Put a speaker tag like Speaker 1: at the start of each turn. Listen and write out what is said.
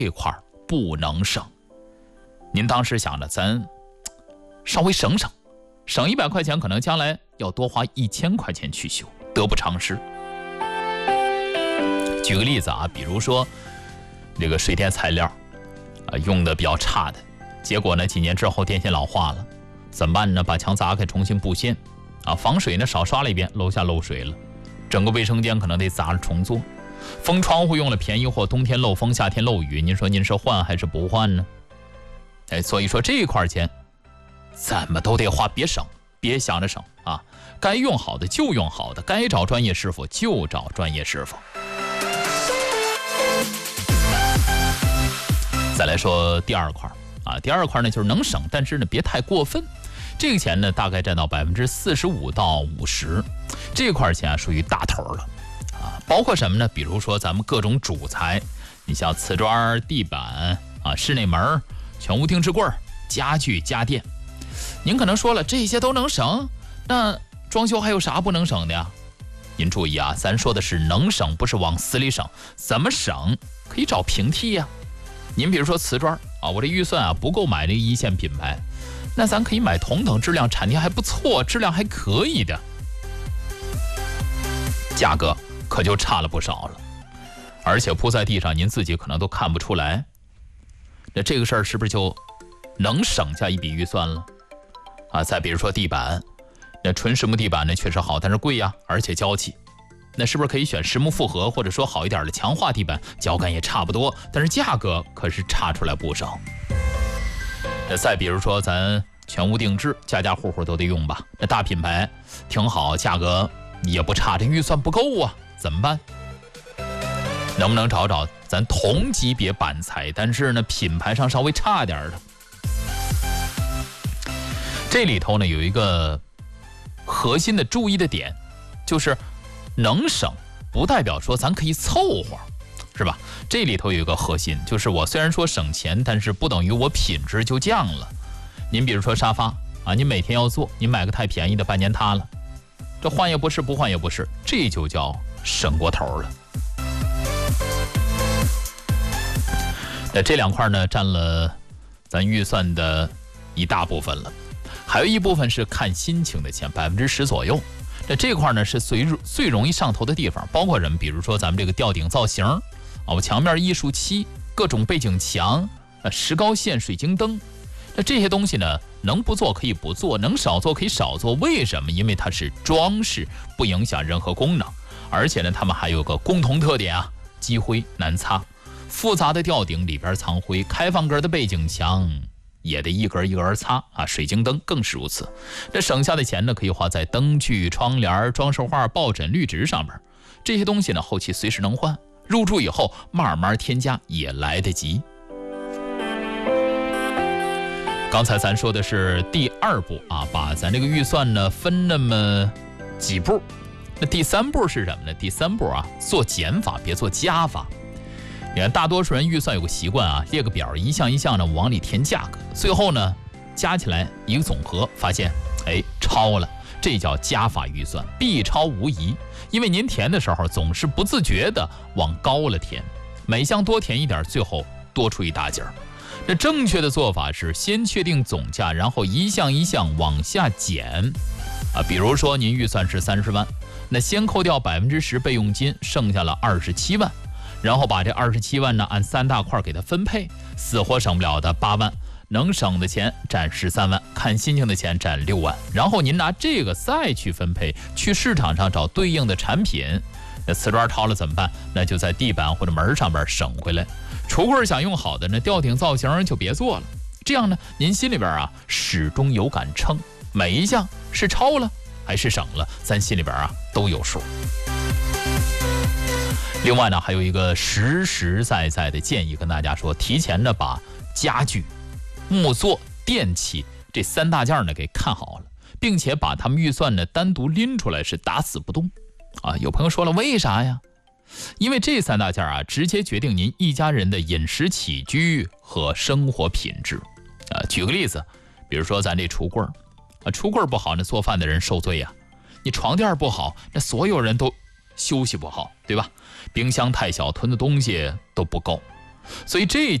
Speaker 1: 这块不能省。您当时想着咱稍微省100块钱，可能将来要多花1000块钱去修，得不偿失。举个例子啊，比如说这个水电材料用的比较差的，结果呢几年之后电线老化了，怎么办呢？把墙砸开重新布线防水呢少刷了一遍，楼下漏水了，整个卫生间可能得砸了重做。封窗户用了便宜货，冬天漏风夏天漏雨，您说您是换还是不换呢？所以说这块钱怎么都得花，别省，别想着省啊！该用好的就用好的，该找专业师傅就找专业师傅。再来说第二块第二块呢就是能省，但是呢别太过分。这个钱呢大概占到45%到50%，这块钱属于大头了包括什么呢？比如说咱们各种主材，你像瓷砖、地板室内门、全屋定制柜、家具、家电。您可能说了，这些都能省，那装修还有啥不能省的呀？您注意咱说的是能省，不是往死里省。怎么省？可以找平替呀。您比如说瓷砖我这预算不够买这个一线品牌，那咱可以买同等质量、产地还不错、质量还可以的，价格可就差了不少了，而且铺在地上您自己可能都看不出来。那这个事儿是不是就能省下一笔预算了再比如说地板，那纯实木地板呢确实好，但是贵而且娇气。那是不是可以选实木复合，或者说好一点的强化地板，脚感也差不多，但是价格可是差出来不少。那再比如说咱全屋定制，家家户户都得用吧，那大品牌挺好，价格也不差，这预算不够怎么办？能不能找找咱同级别板材，但是呢品牌上稍微差点的？这里头呢有一个核心的注意的点，就是能省不代表说咱可以凑合，是吧？这里头有一个核心，就是我虽然说省钱，但是不等于我品质就降了。您比如说沙发您每天要坐，您买个太便宜的半年塌了，这换也不是，不换也不是，这就叫省过头了。那这两块呢占了咱预算的一大部分了，还有一部分是看心情的钱，10%左右。那这块呢是最容易上头的地方，包括什么？比如说咱们这个吊顶造型墙面艺术漆、各种背景墙、石膏线、水晶灯。那这些东西呢能不做可以不做，能少做可以少做。为什么？因为它是装饰，不影响任何功能，而且呢它们还有个共同特点积灰难擦。复杂的吊顶里边藏灰，开放格的背景墙也得一格一格擦水晶灯更是如此。这省下的钱呢可以花在灯具、窗帘、装饰画、抱枕、绿植上面，这些东西呢后期随时能换，入住以后慢慢添加也来得及。刚才咱说的是第二步把咱这个预算呢分那么几步。那第三步是什么呢？第三步做减法，别做加法。你看大多数人预算有个习惯列个表，一项一项的往里填价格，最后呢加起来一个总和，发现超了，这叫加法预算，必超无疑。因为您填的时候总是不自觉的往高了填，每项多填一点，最后多出一大截儿。这正确的做法是先确定总价，然后一项一项往下减比如说您预算是30万，那先扣掉10%备用金，剩下了27万，然后把这27万呢按3大块给它分配，死活省不了的8万，能省的钱占13万，看心情的钱占6万，然后您拿这个再去分配，去市场上找对应的产品。那瓷砖掏了怎么办？那就在地板或者门上边省回来。橱柜想用好的呢，吊顶造型就别做了。这样呢您心里边始终有杆秤，每一项是超了还是省了，咱心里边都有数。另外呢还有一个实实在在的建议跟大家说，提前呢把家具、木作、电器这3大件呢给看好了，并且把他们预算呢单独拎出来，是打死不动有朋友说了，为啥呀？因为这3大件直接决定您一家人的饮食起居和生活品质举个例子，比如说咱这橱柜橱柜不好，那做饭的人受罪你床垫不好，那所有人都休息不好，对吧？冰箱太小，囤的东西都不够所以这